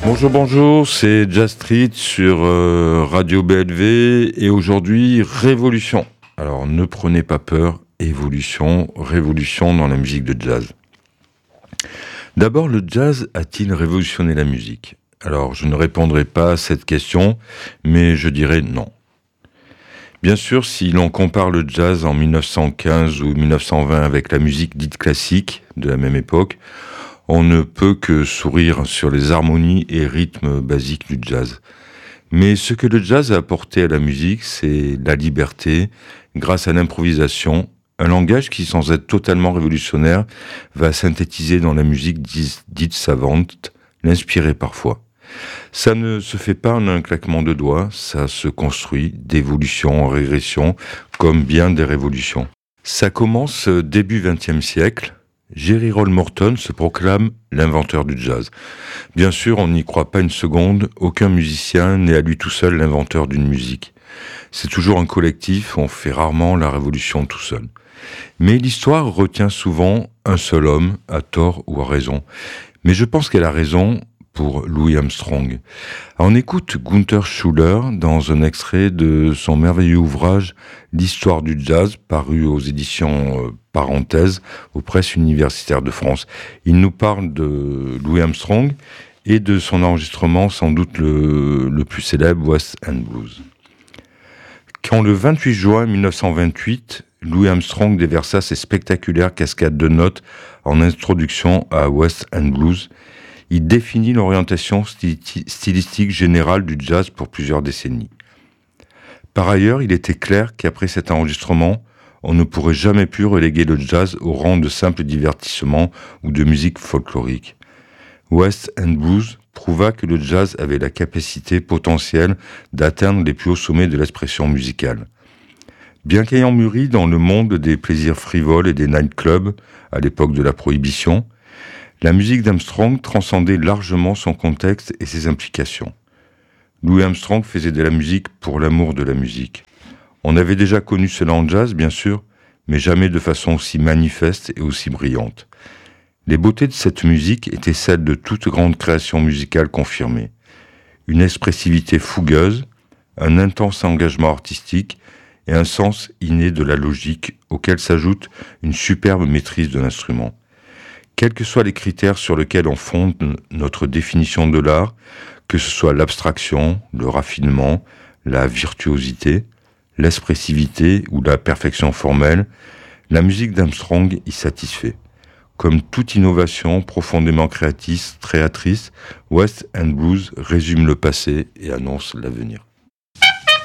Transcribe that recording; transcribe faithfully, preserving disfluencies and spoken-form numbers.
Bonjour, bonjour, c'est Jazz Street sur euh, Radio B L V et aujourd'hui, révolution. Alors ne prenez pas peur, évolution, révolution dans la musique de jazz. D'abord, le jazz a-t-il révolutionné la musique ? Alors je ne répondrai pas à cette question, mais je dirais non. Bien sûr, si l'on compare le jazz en mille neuf cent quinze ou mille neuf cent vingt avec la musique dite classique de la même époque, on ne peut que sourire sur les harmonies et rythmes basiques du jazz. Mais ce que le jazz a apporté à la musique, c'est la liberté, grâce à l'improvisation, un langage qui, sans être totalement révolutionnaire, va synthétiser dans la musique dite savante, l'inspirer parfois. Ça ne se fait pas en un claquement de doigts, ça se construit d'évolution en régression, comme bien des révolutions. Ça commence début vingtième siècle. Jerry Roll Morton se proclame l'inventeur du jazz. Bien sûr, on n'y croit pas une seconde, aucun musicien n'est à lui tout seul l'inventeur d'une musique. C'est toujours un collectif, on fait rarement la révolution tout seul. Mais l'histoire retient souvent un seul homme, à tort ou à raison. Mais je pense qu'elle a raison pour Louis Armstrong. On écoute Gunther Schuller dans un extrait de son merveilleux ouvrage « L'histoire du jazz » paru aux éditions euh, Parenthèses aux presses universitaires de France. Il nous parle de Louis Armstrong et de son enregistrement sans doute le, le plus célèbre, West End Blues. Quand le vingt-huit juin mille neuf cent vingt-huit, Louis Armstrong déversa ses spectaculaires cascades de notes en introduction à West End Blues, il définit l'orientation stylistique générale du jazz pour plusieurs décennies. Par ailleurs, il était clair qu'après cet enregistrement, on ne pourrait jamais plus reléguer le jazz au rang de simple divertissement ou de musique folklorique. West End Blues prouva que le jazz avait la capacité potentielle d'atteindre les plus hauts sommets de l'expression musicale. Bien qu'ayant mûri dans le monde des plaisirs frivoles et des nightclubs à l'époque de la Prohibition, la musique d'Armstrong transcendait largement son contexte et ses implications. Louis Armstrong faisait de la musique pour l'amour de la musique. On avait déjà connu cela en jazz, bien sûr, mais jamais de façon aussi manifeste et aussi brillante. Les beautés de cette musique étaient celles de toute grande création musicale confirmée. Une expressivité fougueuse, un intense engagement artistique et un sens inné de la logique auquel s'ajoute une superbe maîtrise de l'instrument. Quels que soient les critères sur lesquels on fonde notre définition de l'art, que ce soit l'abstraction, le raffinement, la virtuosité, l'expressivité ou la perfection formelle, la musique d'Armstrong y satisfait. Comme toute innovation profondément créatrice, créatrice, West End Blues résume le passé et annonce l'avenir.